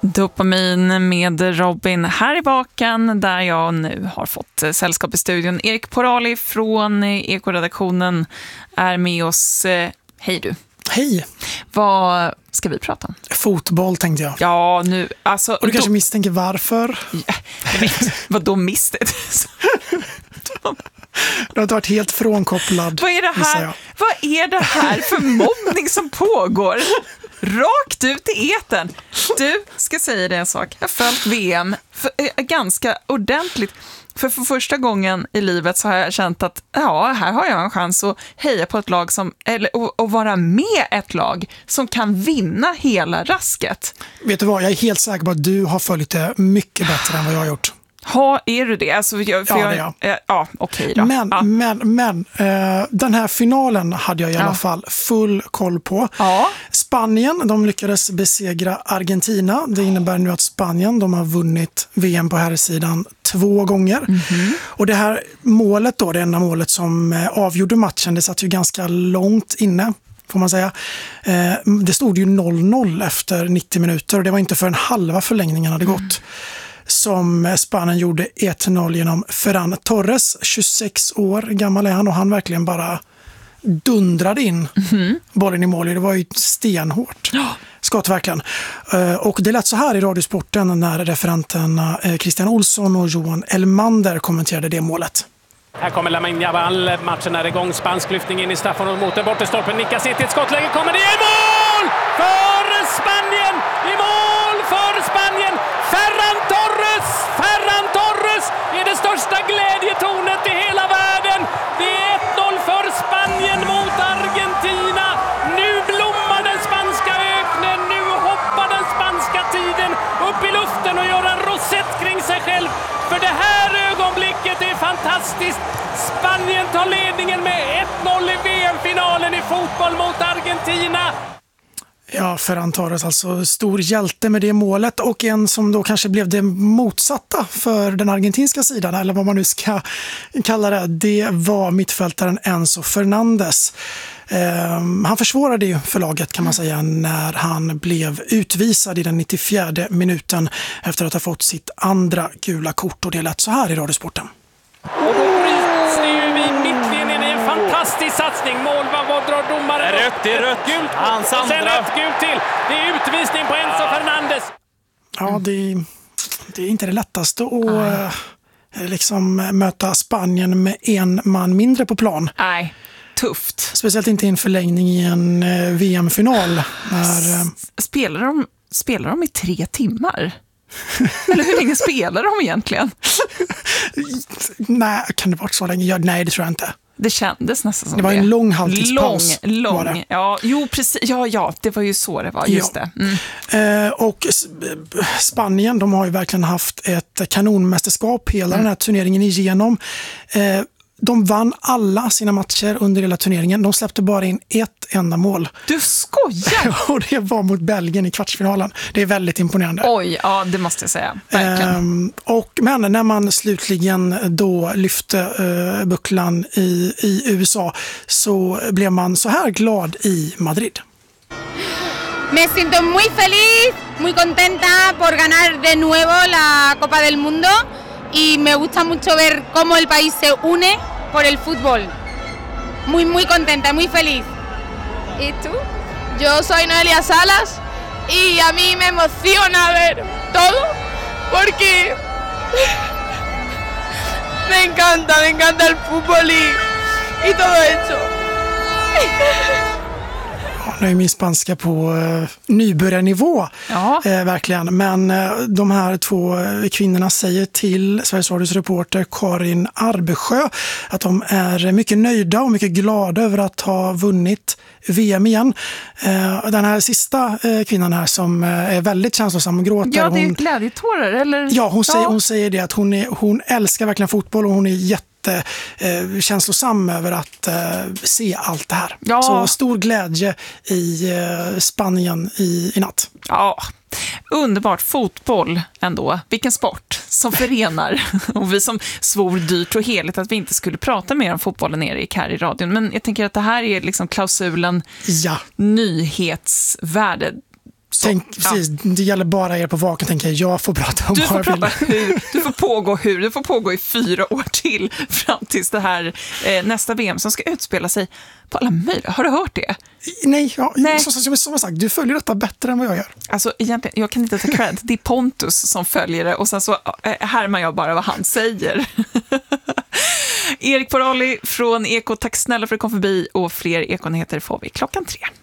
Dopamin med Robin här i baken, där jag nu har fått sällskap i studion. Erik Porali från Eko-redaktionen är med oss. Hej du. Hej. Vad ska vi prata om? Fotboll tänkte jag. Ja, nu alltså. Och du kanske misstänker varför? Ja, vad då misstänkt? Du har inte varit helt frånkopplad. Vad är det här för mobbning som pågår? Rakt ut i eten. Du, ska säga det en sak. Jag har följt VM ganska ordentligt. För första gången i livet så har jag känt att här har jag en chans att heja på ett lag och vara med ett lag som kan vinna hela rasket. Vet du vad, jag är helt säker på att du har följt det mycket bättre än vad jag har gjort. Är du det? Alltså, det är jag. Okej då. Men den här finalen hade jag i alla fall full koll på. Ja. Spanien, de lyckades besegra Argentina. Det innebär nu att Spanien, de har vunnit VM på här sidan 2 gånger. Mm-hmm. Och det här målet då, det enda målet som avgjorde matchen, det satt ju ganska långt inne, får man säga. Det stod ju 0-0 efter 90 minuter och det var inte för en halva förlängningen hade gått. Som Spanien gjorde 1-0 genom Ferran Torres, 26 år gammal är han, och han verkligen bara dundrade in bollen i mål. Det var ju stenhårt. Skott verkligen. Och det lät så här i Radiosporten när referenterna Christian Olsson och Johan Elmander kommenterade det målet. Här kommer Lamine Yamal, matchen är igång, spansk lyftning in i straffområdet mot den bortre stolpen, nickas in till ett skottläge, kommer det i mål för Spanien! I mål för Spanien! Ferran Torres är det största glädjetornet i hela världen. Det är 1-0 för Spanien mot Argentina. Nu blommar den spanska öknen, nu hoppar den spanska tiden upp i luften och gör en rosett kring sig själv. För det här ögonblicket är fantastiskt. Spanien tar ledningen med 1-0 i VM-finalen i fotboll mot Argentina. Ja, Ferran Torres, alltså stor hjälte med det målet, och en som då kanske blev det motsatta för den argentinska sidan, eller vad man nu ska kalla det, det var mittfältaren Enzo Fernandes. Han försvårade ju för laget, kan man säga, när han blev utvisad i den 94:e minuten efter att ha fått sitt andra gula kort, och det lät så här i Radiosporten. Och då bryts det ju vid mittlinjen i en fantastisk satsning. Vad drar domaren? Det är rött. Gult. Hans andra. Sen ett gult till. Det är utvisning på Enzo Fernandes. Ja, det är inte det lättaste att liksom möta Spanien med en man mindre på plan. Nej, tufft. Speciellt inte i en förlängning i en VM-final. Spelar de i 3 timmar? Eller hur länge spelar de egentligen? Nej, kan det vara så länge? Nej, det tror jag inte. Det kändes nästan som det. Var en lång halvtidspaus. Lång. Ja, jo, precis. Ja, det var ju så det var. Just det. Och Spanien, de har ju verkligen haft ett kanonmästerskap hela den här turneringen igenom. De vann alla sina matcher under hela turneringen. De släppte bara in ett enda mål. Du skojar! Och det var mot Belgien i kvartsfinalen. Det är väldigt imponerande. Oj, ja, det måste jag säga. Verkligen. Men när man slutligen då lyfte bucklan i USA, så blev man så här glad i Madrid. Me siento muy feliz, muy contenta por ganar de nuevo la Copa del Mundo. Y me gusta mucho ver cómo el país se une por el fútbol. Muy, muy contenta, muy feliz. ¿Y tú? Yo soy Noelia Salas y a mí me emociona ver todo porque me encanta el fútbol y todo eso. Nu är min spanska på nybörjarnivå, verkligen. Men de här 2 kvinnorna säger till Sveriges Radios reporter Karin Arbesjö att de är mycket nöjda och mycket glada över att ha vunnit VM igen. Den här sista kvinnan här som är väldigt känslosam och gråter. Ja, det är glädjetårar, eller? Ja, hon säger det att hon älskar verkligen fotboll, och hon är känslosam över att se allt det här. Ja. Så stor glädje i Spanien i natt. Ja, underbart. Fotboll ändå. Vilken sport som förenar. Och vi som svor dyrt och heligt att vi inte skulle prata mer om fotbollen, Erik, här i radion. Men jag tänker att det här är liksom klausulen nyhetsvärde. Precis, det gäller bara er på Vaken, tänker jag får prata om. Du får pågå i 4 år till fram tills det här nästa VM som ska utspela sig på alla möjliga. Har du hört det? Nej. Som sagt, du följer detta bättre än vad jag gör. Alltså egentligen, jag kan inte ta cred. Det är Pontus som följer det och sen så härmar jag bara vad han säger. Erik Porolli från Eko, tack snälla för att du kom förbi och fler Ekonyheter får vi 3:00.